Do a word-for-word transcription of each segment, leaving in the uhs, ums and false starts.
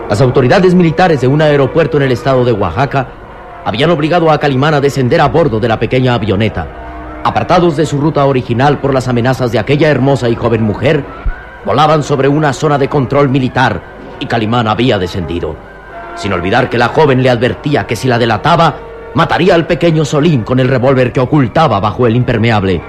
Las autoridades militares de un aeropuerto en el estado de Oaxaca habían obligado a Calimán a descender a bordo de la pequeña avioneta. Apartados de su ruta original por las amenazas de aquella hermosa y joven mujer, volaban sobre una zona de control militar y Calimán había descendido, sin olvidar que la joven le advertía que si la delataba, mataría al pequeño Solín con el revólver que ocultaba bajo el impermeable.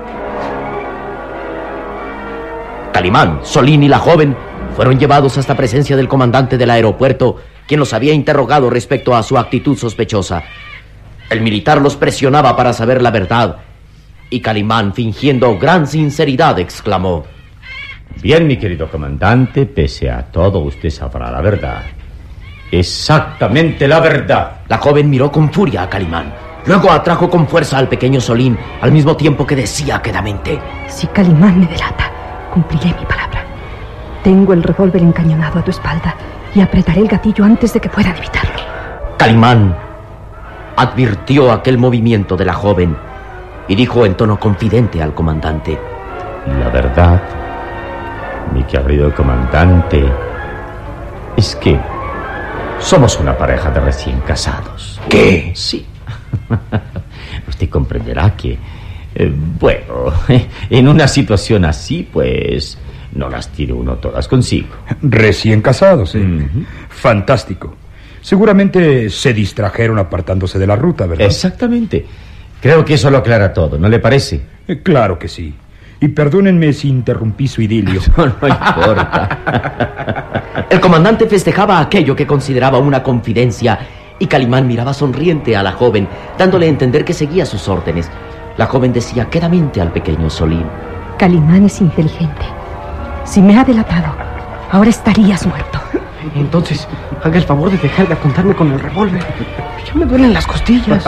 Calimán, Solín y la joven fueron llevados hasta presencia del comandante del aeropuerto, quien los había interrogado respecto a su actitud sospechosa. El militar los presionaba para saber la verdad, y Calimán, fingiendo gran sinceridad, exclamó: Bien, mi querido comandante, pese a todo, usted sabrá la verdad. Exactamente la verdad. La joven miró con furia a Calimán. Luego atrajo con fuerza al pequeño Solín, al mismo tiempo que decía quedamente: Si Calimán me delata, cumpliré mi palabra. Tengo el revólver encañonado a tu espalda y apretaré el gatillo antes de que puedan evitarlo. Calimán advirtió aquel movimiento de la joven y dijo en tono confidente al comandante: La verdad, mi querido comandante, es que somos una pareja de recién casados. ¿Qué? Sí. Usted comprenderá que, eh, bueno, en una situación así, pues, no las tiene uno todas consigo. Recién casados, ¿eh? Uh-huh. Fantástico. Seguramente se distrajeron apartándose de la ruta, ¿verdad? Exactamente. Creo que eso lo aclara todo, ¿no le parece? Eh, claro que sí. Y perdónenme si interrumpí su idilio. No, no importa. El comandante festejaba aquello que consideraba una confidencia y Calimán miraba sonriente a la joven, dándole a entender que seguía sus órdenes. La joven decía quedamente al pequeño Solín: Calimán es inteligente. Si me ha delatado, ahora estarías muerto. Entonces, haga el favor de dejar de apuntarme con el revólver. Ya me duelen las costillas.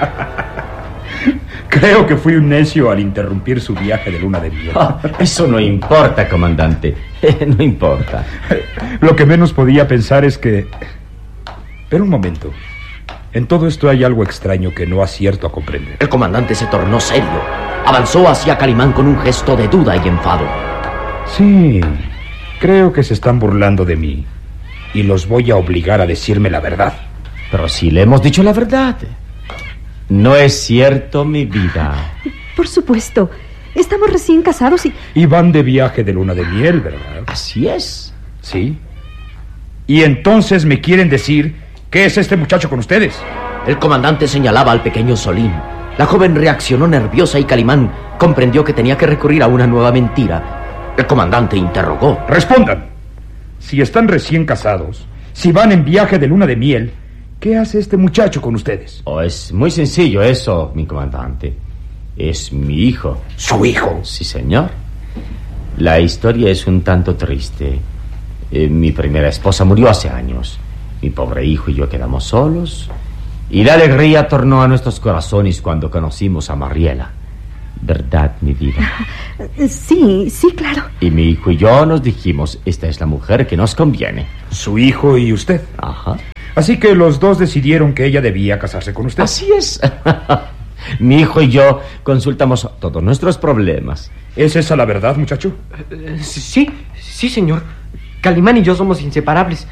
Creo que fui un necio al interrumpir su viaje de luna de miel. Oh, eso no importa, comandante. No importa. Lo que menos podía pensar es que... Pero un momento. En todo esto hay algo extraño que no acierto a comprender. El comandante se tornó serio. Avanzó hacia Calimán con un gesto de duda y enfado. Sí, creo que se están burlando de mí. Y los voy a obligar a decirme la verdad. Pero si le hemos dicho la verdad. No es cierto, mi vida. Por supuesto. Estamos recién casados y... Y van de viaje de luna de miel, ¿verdad? Así es. Sí. Y entonces me quieren decir qué es este muchacho con ustedes. El comandante señalaba al pequeño Solín. La joven reaccionó nerviosa y Calimán comprendió que tenía que recurrir a una nueva mentira. El comandante interrogó: Respondan. Si están recién casados, si van en viaje de luna de miel, ¿qué hace este muchacho con ustedes? Oh, es muy sencillo eso, mi comandante. Es mi hijo. ¿Su hijo? Sí, señor. La historia es un tanto triste. Eh, mi primera esposa murió hace años. Mi pobre hijo y yo quedamos solos. Y la alegría tornó a nuestros corazones cuando conocimos a Mariela. ¿Verdad, mi vida? Sí, sí, claro. Y mi hijo y yo nos dijimos: esta es la mujer que nos conviene. ¿Su hijo y usted? Ajá. Así que los dos decidieron que ella debía casarse con usted. Así es. Mi hijo y yo consultamos todos nuestros problemas. ¿Es esa la verdad, muchacho? Uh, sí, sí, señor. Calimán y yo somos inseparables.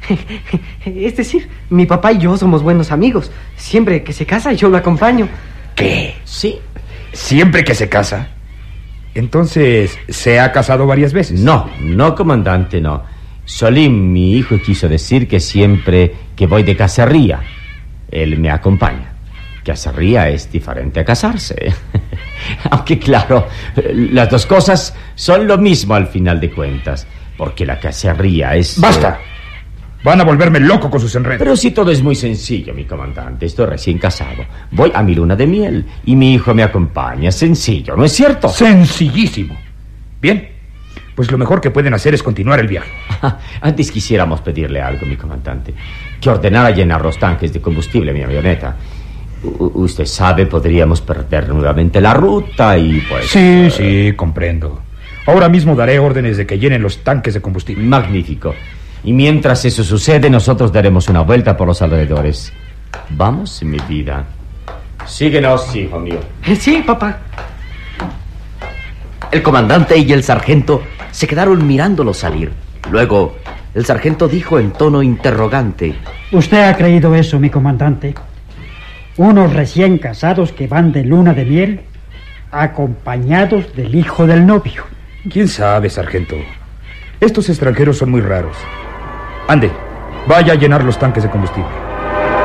Es decir, mi papá y yo somos buenos amigos. Siempre que se casa, yo lo acompaño. ¿Qué? Sí. ¿Siempre que se casa? Entonces, ¿se ha casado varias veces? No, no, comandante, no. Solín, mi hijo, quiso decir que siempre que voy de cacería, él me acompaña. Cacería es diferente a casarse. Aunque, claro, las dos cosas son lo mismo al final de cuentas, porque la cacería es... ¡Basta! Van a volverme loco con sus enredos. Pero si todo es muy sencillo, mi comandante. Estoy recién casado. Voy a mi luna de miel y mi hijo me acompaña. Sencillo, ¿no es cierto? Sencillísimo. Bien, pues lo mejor que pueden hacer es continuar el viaje. Antes quisiéramos pedirle algo, mi comandante. Que ordenara llenar los tanques de combustible a mi avioneta. U- usted sabe, podríamos perder nuevamente la ruta y pues... Sí, uh... sí, comprendo. Ahora mismo daré órdenes de que llenen los tanques de combustible. Magnífico. Y mientras eso sucede, nosotros daremos una vuelta por los alrededores. Vamos, mi vida. Síguenos, hijo mío. Sí, papá. El comandante y el sargento se quedaron mirándolo salir. Luego, el sargento dijo en tono interrogante: ¿Usted ha creído eso, mi comandante? Unos recién casados que van de luna de miel acompañados del hijo del novio. ¿Quién sabe, sargento? Estos extranjeros son muy raros. Ande, vaya a llenar los tanques de combustible.